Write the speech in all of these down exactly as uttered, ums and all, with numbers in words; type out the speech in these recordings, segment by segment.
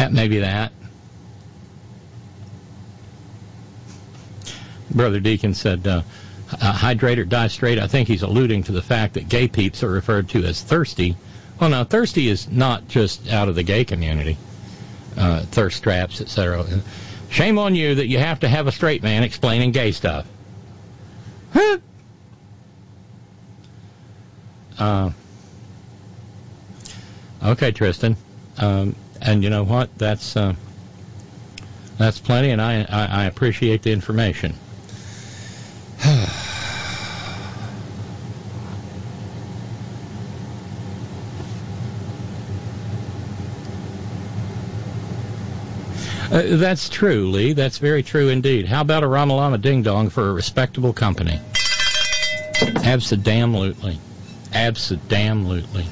Maybe that. Brother Deacon said, uh, uh, hydrate or die straight. I think he's alluding to the fact that gay peeps are referred to as thirsty. Well, now, thirsty is not just out of the gay community. Uh, thirst traps, et cetera. Shame on you that you have to have a straight man explaining gay stuff. Huh? Uh, okay, Tristan. Um, and you know what? That's uh, that's plenty, and I, I, I appreciate the information. Uh, that's true, Lee. That's very true indeed. How about a Ramalama Ding Dong for a respectable company? Abso-damn-lutely. Abso-damn-lutely.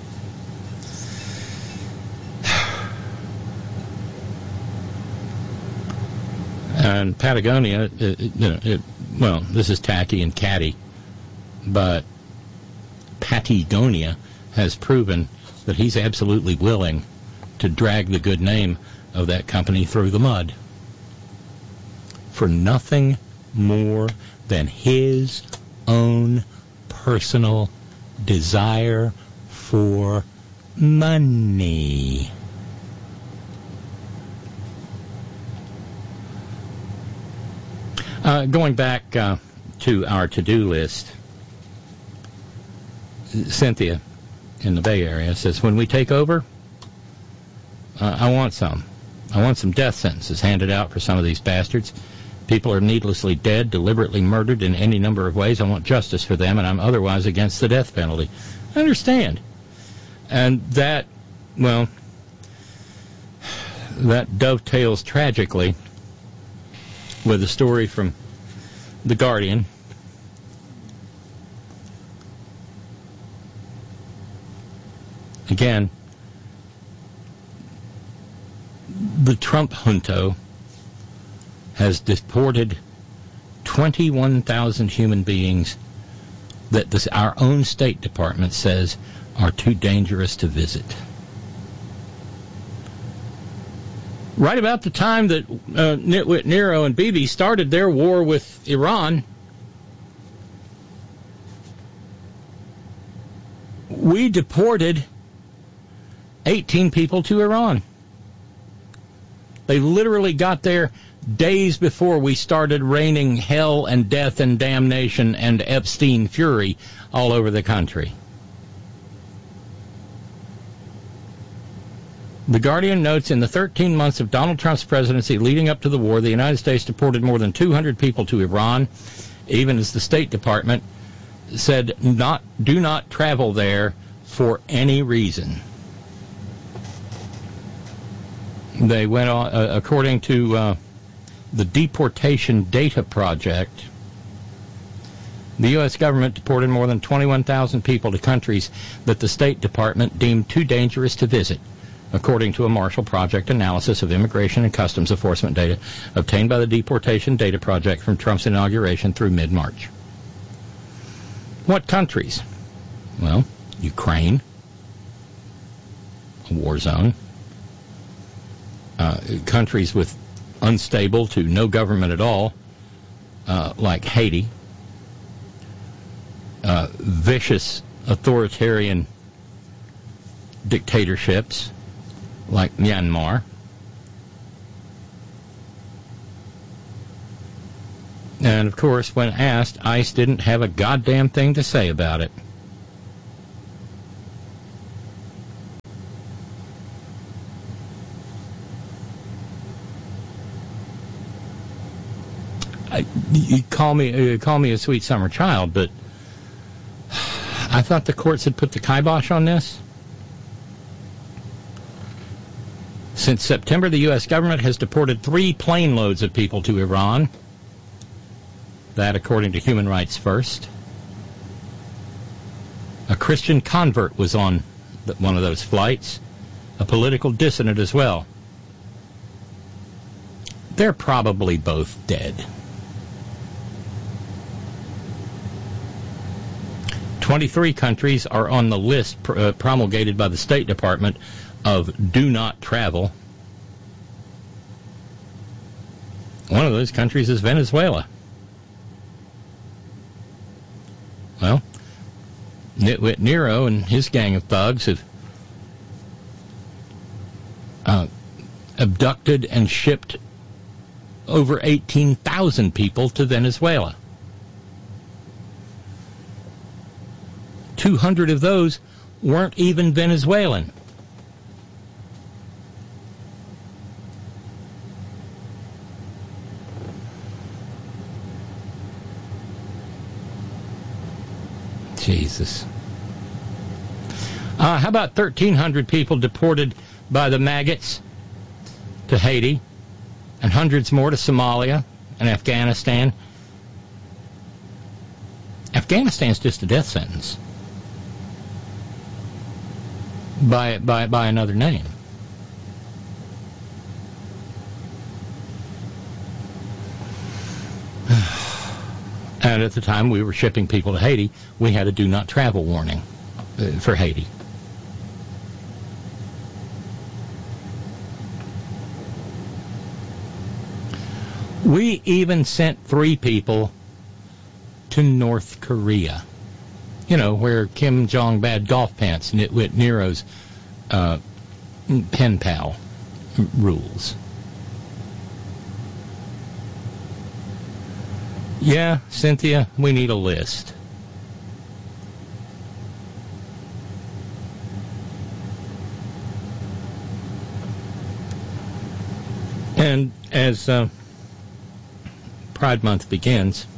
And Patagonia, it, you know, it, well, this is tacky and catty, but Patagonia has proven that he's absolutely willing to drag the good name of that company through the mud for nothing more than his own personal desire for money. Uh, going back uh, to our to-do list, Cynthia in the Bay Area says, when we take over, uh, I want some. I want some death sentences handed out for some of these bastards. People are needlessly dead, deliberately murdered in any number of ways. I want justice for them, and I'm otherwise against the death penalty. I understand. And that, well, that dovetails tragically with a story from The Guardian. Again, the Trump junto has deported twenty-one thousand human beings that this, our own State Department says are too dangerous to visit. Right about the time that uh, Nitwit Nero and Bibi started their war with Iran, we deported eighteen people to Iran. They literally got there days before we started raining hell and death and damnation and Epstein fury all over the country. The Guardian notes, in the thirteen months of Donald Trump's presidency leading up to the war, the United States deported more than two hundred people to Iran, even as the State Department said, not, do not travel there for any reason. They went on, uh, according to uh, the Deportation Data Project, the U S government deported more than twenty-one thousand people to countries that the State Department deemed too dangerous to visit, according to a Marshall Project analysis of immigration and customs enforcement data obtained by the Deportation Data Project from Trump's inauguration through mid-March. What countries? Well, Ukraine, a war zone. Uh, countries with unstable to no government at all, uh, like Haiti. Uh, vicious authoritarian dictatorships like Myanmar. And, of course, when asked, ICE didn't have a goddamn thing to say about it. I, you call me, uh, call me a sweet summer child, but I thought the courts had put the kibosh on this. Since September, the U S government has deported three plane loads of people to Iran. That, according to Human Rights First. A Christian convert was on one of those flights, a political dissident as well. They're probably both dead. twenty-three countries are on the list pr- uh, promulgated by the State Department of do not travel. One of those countries is Venezuela. Well, Nitwit Nero and his gang of thugs have uh, abducted and shipped over eighteen thousand people to Venezuela. two hundred of those weren't even Venezuelan. Jesus. Uh, how about thirteen hundred people deported by the maggots to Haiti, and hundreds more to Somalia and Afghanistan? Afghanistan's just a death sentence by by by another name. And at the time we were shipping people to Haiti, we had a do not travel warning uh, for Haiti. We even sent three people to North Korea. You know, where Kim Jong Bad Golf Pants, Nitwit Nero's uh, pen pal rules. Yeah, Cynthia, we need a list. And as uh, Pride Month begins,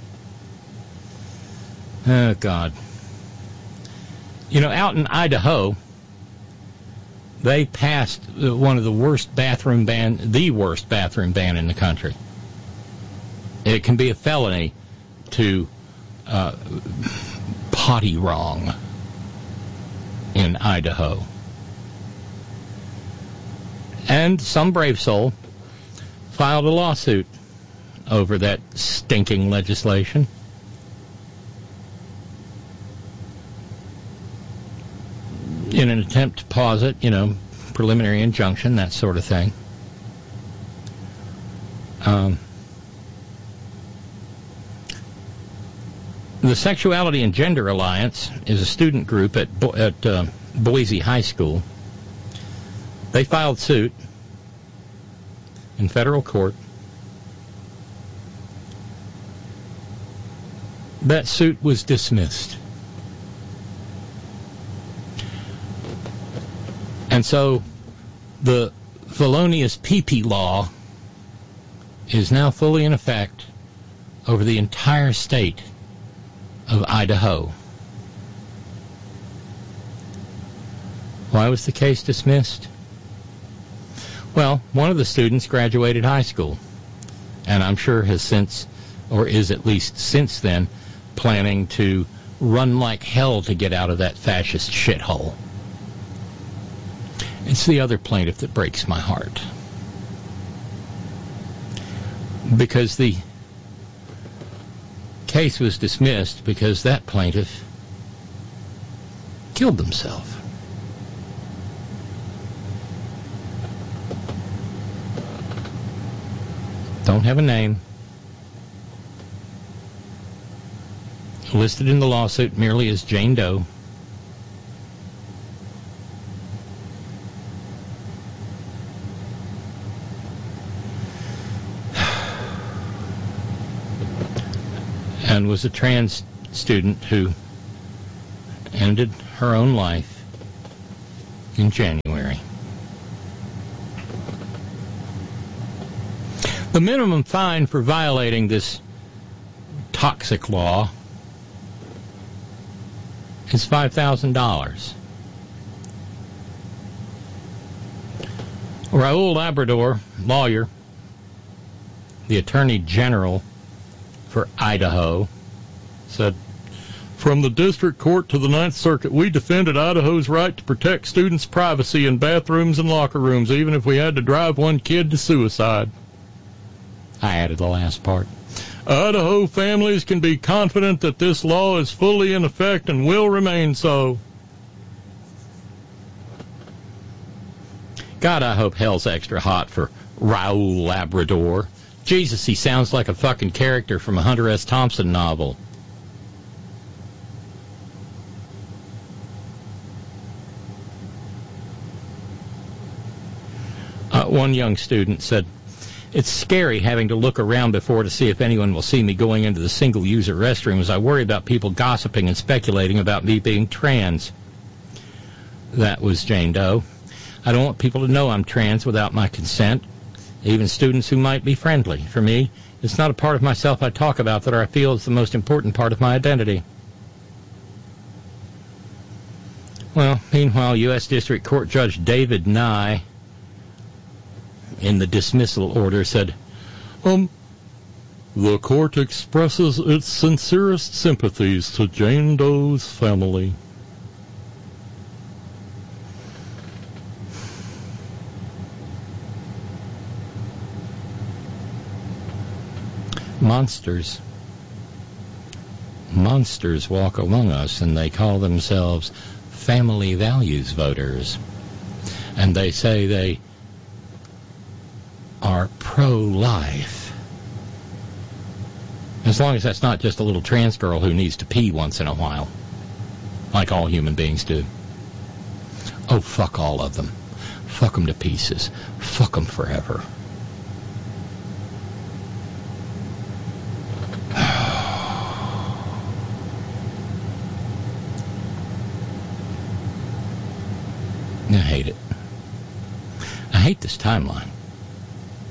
oh, God. You know, out in Idaho, they passed one of the worst bathroom ban, the worst bathroom ban in the country. It can be a felony to uh, potty wrong in Idaho. And some brave soul filed a lawsuit over that stinking legislation. In an attempt to pause it, you know, preliminary injunction, that sort of thing. Um, the Sexuality and Gender Alliance is a student group at, Bo- at uh, Boise High School. They filed suit in federal court. That suit was dismissed. And so the felonious pee-pee law is now fully in effect over the entire state of Idaho. Why was the case dismissed? Well, one of the students graduated high school, and I'm sure has since, or is at least since then, planning to run like hell to get out of that fascist shithole. It's the other plaintiff that breaks my heart. Because the case was dismissed because that plaintiff killed himself. Don't have a name. Listed in the lawsuit merely as Jane Doe. And was a trans student who ended her own life in January. The minimum fine for violating this toxic law is five thousand dollars. Raul Labrador, lawyer, the Attorney General for Idaho, said, "From the district court to the Ninth Circuit, we defended Idaho's right to protect students' privacy in bathrooms and locker rooms, even if we had to drive one kid to suicide." I added the last part. "Idaho families can be confident that this law is fully in effect and will remain so." God, I hope hell's extra hot for Raul Labrador, Jesus, he sounds like a fucking character from a Hunter S. Thompson novel. Uh, one young student said, "It's scary having to look around before to see if anyone will see me going into the single-user restrooms. I worry about people gossiping and speculating about me being trans." That was Jane Doe. "I don't want people to know I'm trans without my consent, even students who might be friendly. For me, it's not a part of myself I talk about that I feel is the most important part of my identity." Well, meanwhile, U S District Court Judge David Nye, in the dismissal order, said, Um, the court expresses its sincerest sympathies to Jane Doe's family. Monsters. Monsters walk among us, and they call themselves family values voters. And they say they are pro-life. As long as that's not just a little trans girl who needs to pee once in a while, like all human beings do. Oh, fuck all of them. Fuck them to pieces. Fuck them forever. I hate it. I hate this timeline.